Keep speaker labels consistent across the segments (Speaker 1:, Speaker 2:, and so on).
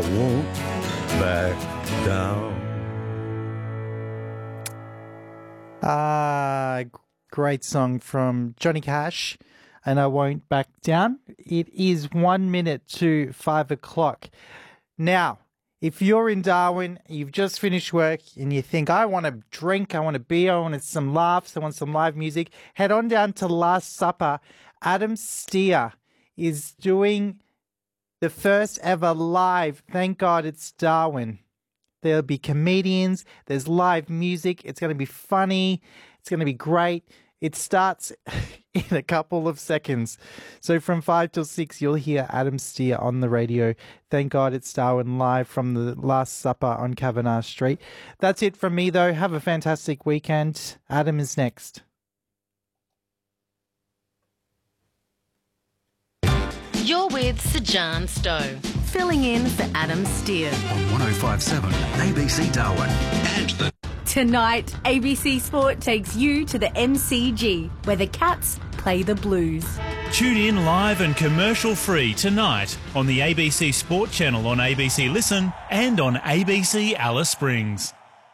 Speaker 1: won't back down.
Speaker 2: Great song from Johnny Cash, and I Won't Back Down. It is 1 minute to 5 o'clock. Now, if you're in Darwin, you've just finished work and you think, I want a drink, I want a beer, I want some laughs, I want some live music, head on down to Last Supper. Adam Steer is doing the first ever live Thank God It's Darwin. There'll be comedians, there's live music, it's going to be funny, it's going to be great. It starts in a couple of seconds. So from 5 till 6, you'll hear Adam Steer on the radio. Thank God It's Darwin live from the Last Supper on Kavanagh Street. That's it from me, though. Have a fantastic weekend. Adam is next.
Speaker 3: You're with Sajan Stowe, filling in for Adam Steer.
Speaker 4: On 105.7 ABC Darwin. And the...
Speaker 5: Tonight, ABC Sport takes you to the MCG, where the Cats play the Blues.
Speaker 6: Tune in live and commercial-free tonight on the ABC Sport channel on ABC Listen and on ABC Alice Springs.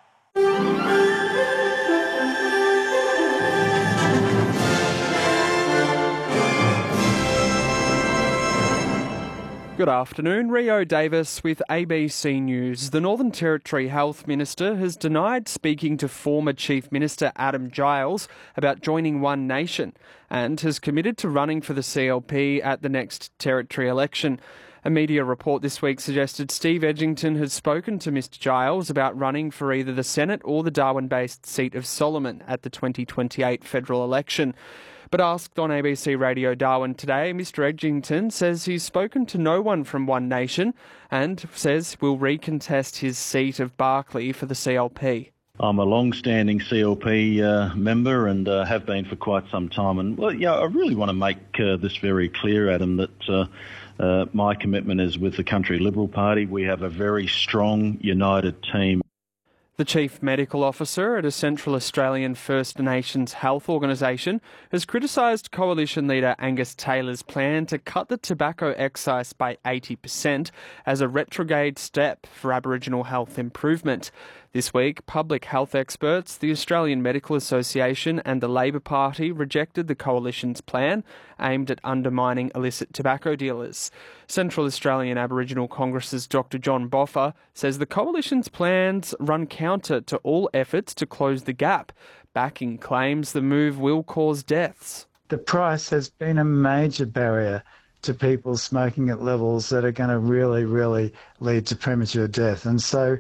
Speaker 7: Good afternoon, Rio Davis with ABC News. The Northern Territory Health Minister has denied speaking to former Chief Minister Adam Giles about joining One Nation and has committed to running for the CLP at the next Territory election. A media report this week suggested Steve Edgington had spoken to Mr Giles about running for either the Senate or the Darwin-based seat of Solomon at the 2028 federal election. But asked on ABC Radio Darwin today, Mr Edgington says he's spoken to no one from One Nation and says will recontest his seat of Barkly for the CLP.
Speaker 8: I'm a long-standing CLP member and have been for quite some time. And well, yeah, I really want to make this very clear, Adam, that my commitment is with the Country Liberal Party. We have a very strong, united team.
Speaker 7: The Chief Medical Officer at a Central Australian First Nations health organisation has criticised Coalition leader Angus Taylor's plan to cut the tobacco excise by 80% as a retrograde step for Aboriginal health improvement. This week, public health experts, the Australian Medical Association and the Labor Party rejected the Coalition's plan aimed at undermining illicit tobacco dealers. Central Australian Aboriginal Congress's Dr John Boffa says the Coalition's plans run counter to all efforts to close the gap, backing claims the move will cause deaths.
Speaker 9: The price has been a major barrier to people smoking at levels that are going to really lead to premature death. And so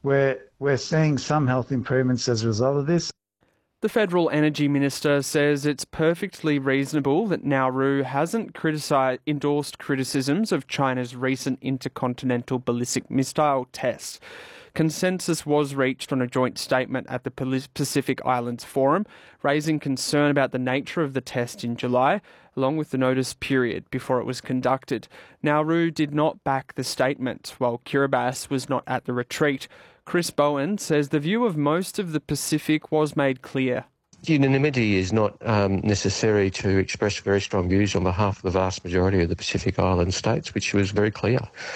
Speaker 9: we're seeing some health improvements as a result of this.
Speaker 7: The Federal Energy Minister says it's perfectly reasonable that Nauru hasn't endorsed criticisms of China's recent intercontinental ballistic missile test. Consensus was reached on a joint statement at the Pacific Islands Forum, raising concern about the nature of the test in July, along with the notice period before it was conducted. Nauru did not back the statement, while Kiribati was not at the retreat. Chris Bowen says the view of most of the Pacific was made clear.
Speaker 10: Unanimity is not necessary to express very strong views on behalf of the vast majority of the Pacific Island states, which was very clear.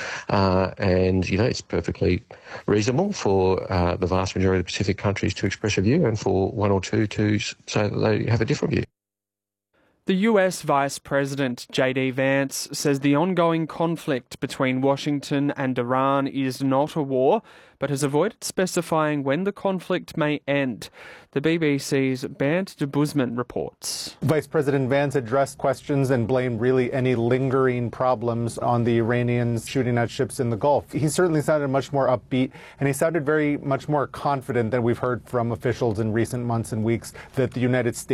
Speaker 10: And, it's perfectly reasonable for the vast majority of the Pacific countries to express a view and for one or two to say that they have a different view.
Speaker 7: The US Vice President J.D. Vance says the ongoing conflict between Washington and Iran is not a war, but has avoided specifying when the conflict may end. The BBC's Bant de Busman reports.
Speaker 11: Vice President Vance addressed questions and blamed really any lingering problems on the Iranians shooting at ships in the Gulf. He certainly sounded much more upbeat, and he sounded very much more confident than we've heard from officials in recent months and weeks that the United States